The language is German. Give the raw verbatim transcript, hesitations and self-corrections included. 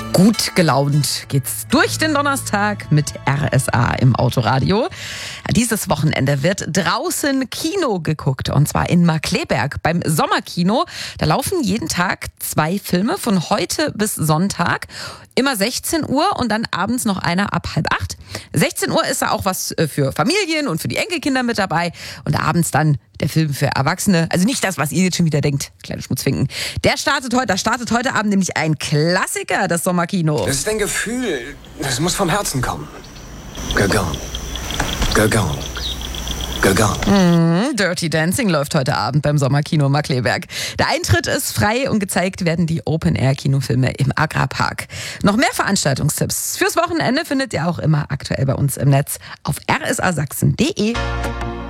Gut gelaunt geht's durch den Donnerstag mit R S A im Autoradio. Dieses Wochenende wird draußen Kino geguckt, und zwar in Markkleeberg beim Sommerkino. Da laufen jeden Tag zwei Filme von heute bis Sonntag, immer sechzehn Uhr und dann abends noch einer ab halb acht. sechzehn Uhr ist da auch was für Familien und für die Enkelkinder mit dabei und abends dann der Film für Erwachsene. Also nicht das, was ihr jetzt schon wieder denkt, kleine Schmutzfinken. Der startet heute, da startet heute Abend nämlich ein Klassiker des Sommerkinos. Das ist ein Gefühl, das muss vom Herzen kommen. Gagong. Gagong. Gagong. Mm, Dirty Dancing läuft heute Abend beim Sommerkino Markkleeberg. Der Eintritt ist frei und gezeigt werden die Open-Air-Kinofilme im Agrarpark. Noch mehr Veranstaltungstipps fürs Wochenende findet ihr auch immer aktuell bei uns im Netz auf r s a sachsen punkt d e.